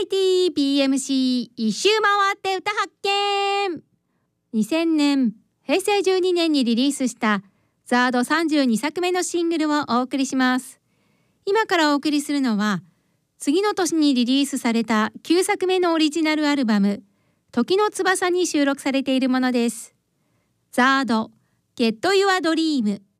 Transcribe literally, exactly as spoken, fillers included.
イティー ビーエムシー 一周回って歌発見。にせんねん、へいせいじゅうにねんにリリースしたザードさんじゅうにさくめのシングルをお送りします。今からお送りするのは、次の年にリリースされたきゅうさくめのオリジナルアルバム、時の翼に収録されているものです。ザード、Get Your Dream。